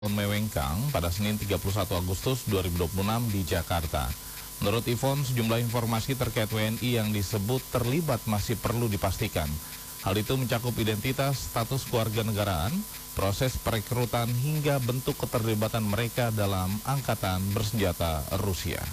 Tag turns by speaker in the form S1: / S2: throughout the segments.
S1: Mewengkang pada Senin 31 Agustus 2026 di Jakarta. Menurut Ivon, sejumlah informasi terkait WNI yang disebut terlibat masih perlu dipastikan. Hal itu mencakup identitas, status kewarganegaraan, proses perekrutan hingga bentuk keterlibatan mereka dalam angkatan bersenjata Rusia.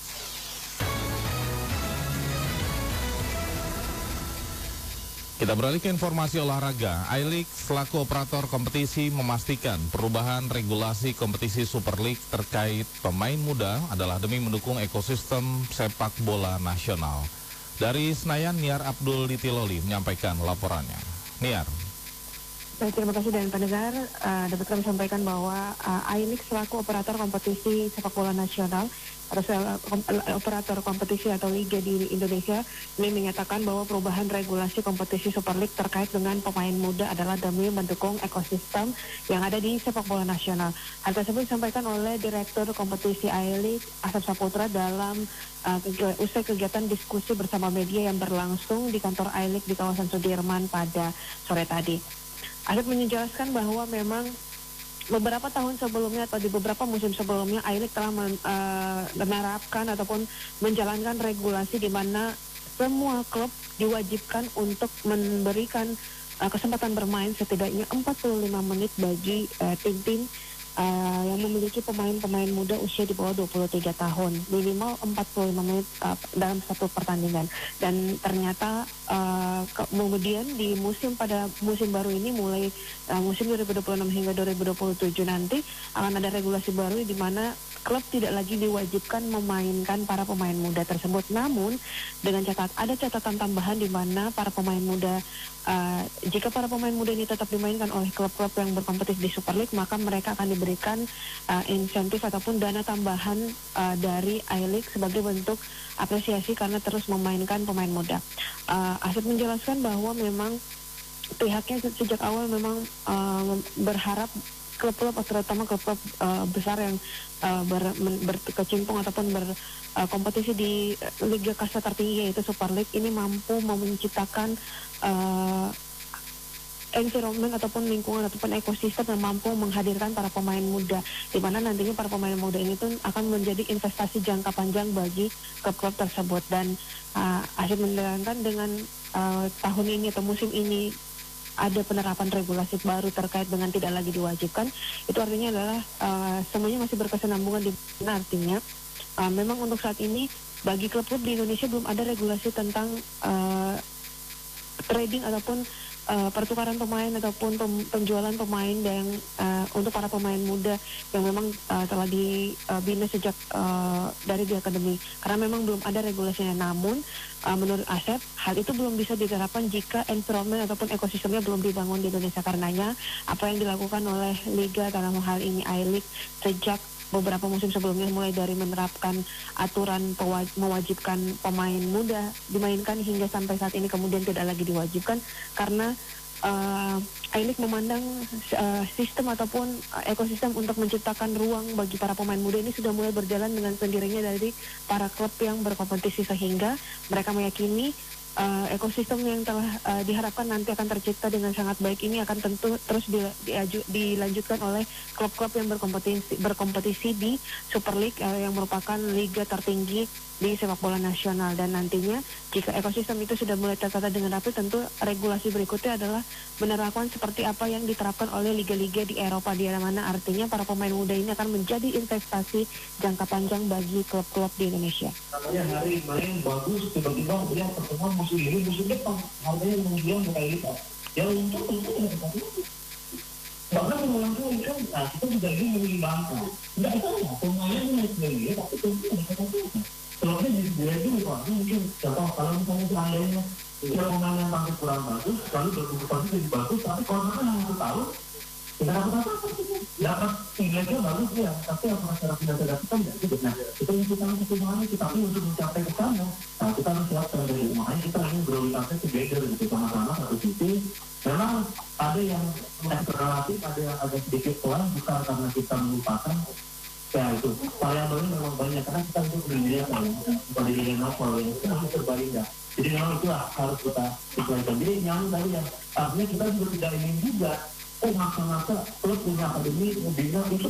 S1: Kita beralih ke informasi olahraga. I-League selaku operator kompetisi memastikan perubahan regulasi kompetisi Super League terkait pemain muda adalah demi mendukung ekosistem sepak bola nasional. Dari Senayan, Niar Abdul Ditiloli menyampaikan laporannya. Niar.
S2: Baik, terima kasih dan pendengar, dapat kami sampaikan bahwa I-League selaku operator kompetisi sepak bola nasional atau operator kompetisi atau liga di Indonesia ini menyatakan bahwa perubahan regulasi kompetisi Super League terkait dengan pemain muda adalah demi mendukung ekosistem yang ada di sepak bola nasional. Hal tersebut disampaikan oleh Direktur Kompetisi I-League Asep Saputra dalam usai kegiatan diskusi bersama media yang berlangsung di kantor I-League di kawasan Sudirman pada sore tadi. Asep menjelaskan bahwa memang beberapa tahun sebelumnya atau di beberapa musim sebelumnya I-League telah menerapkan ataupun menjalankan regulasi di mana semua klub diwajibkan untuk memberikan kesempatan bermain setidaknya 45 menit bagi tim-tim yang memiliki pemain-pemain muda usia di bawah 23 tahun, minimal 45 menit dalam satu pertandingan. Dan ternyata kemudian pada musim baru ini mulai musim 2026 hingga 2027 nanti akan ada regulasi baru di mana klub tidak lagi diwajibkan memainkan para pemain muda tersebut. Namun dengan ada catatan tambahan di mana para pemain muda jika para pemain muda ini tetap dimainkan oleh klub-klub yang berkompetisi di Super League, maka mereka akan diberikan insentif ataupun dana tambahan dari I-League sebagai bentuk apresiasi karena terus memainkan pemain muda. Asep menjelaskan bahwa memang pihaknya sejak awal memang berharap klub-klub terutama klub-klub besar yang berkecimpung ataupun berkompetisi di liga kasta tertinggi yaitu Super League ini mampu menciptakan environment ataupun lingkungan ataupun ekosistem yang mampu menghadirkan para pemain muda, di mana nantinya para pemain muda ini tuh akan menjadi investasi jangka panjang bagi klub-klub tersebut. Dan Asep menerangkan dengan tahun ini atau musim ini ada penerapan regulasi baru terkait dengan tidak lagi diwajibkan, itu artinya adalah semuanya masih berkesinambungan, di mana artinya memang untuk saat ini bagi klub-klub di Indonesia belum ada regulasi tentang trading ataupun pertukaran pemain ataupun penjualan pemain yang untuk para pemain muda yang memang telah dibina sejak dari di akademi, karena memang belum ada regulasinya. Namun menurut Asep, hal itu belum bisa diterapkan jika environment ataupun ekosistemnya belum dibangun di Indonesia. Karenanya apa yang dilakukan oleh Liga dalam hal ini I-League sejak beberapa musim sebelumnya, mulai dari menerapkan aturan mewajibkan pemain muda dimainkan hingga sampai saat ini kemudian tidak lagi diwajibkan, karena I-League memandang sistem ataupun ekosistem untuk menciptakan ruang bagi para pemain muda ini sudah mulai berjalan dengan sendirinya dari para klub yang berkompetisi, sehingga mereka meyakini ekosistem yang telah diharapkan nanti akan tercipta dengan sangat baik ini akan tentu terus dilanjutkan oleh klub-klub yang berkompetisi di Super League yang merupakan liga tertinggi di sepak bola nasional. Dan nantinya jika ekosistem itu sudah mulai tertata dengan rapi, tentu regulasi berikutnya adalah menerapkan seperti apa yang diterapkan oleh liga-liga di Eropa, di mana artinya para pemain muda ini akan menjadi investasi jangka panjang bagi klub-klub di Indonesia.
S3: Katanya hari main bagus, tiba-tiba kemudian pertemuan musim ini, musim depan harganya kemudian mulai lipat. Ya untuk itu ya bahkan mengulangi kan, kita juga ingin mengimbangkan. Tidak salah, pemainnya naik lagi, tapi tentu mereka tahu. Selebihnya jadi itu mungkin contoh kalau misalnya seandainya dia pemain yang tampil kurang bagus, lalu berkompetisi lebih bagus, tapi kalau mereka yang mau tahu, kita dapat tinggalnya bagus ya, tapi apa masyarakat tidak terdapat tidak gitu. Nah, itu yang kita harus memahami, tapi untuk mencapai ke sana, nah kita harus siapkan dari rumahnya, kita ingin prioritasnya together gitu, sama-sama satu sisi. Memang ada yang relatif, ada yang agak sedikit kurang, bukan karena kita melupakan. Ya itu, variabelnya memang banyak, karena kita untuk berdiri pendidikan novel, itu harus terbalik ya. Jadi memang itulah harus kita ikhlaskan. Jadi yang tadi ya, artinya kita juga tidak ingin juga maksa-maksa klub punya akademi, membina itu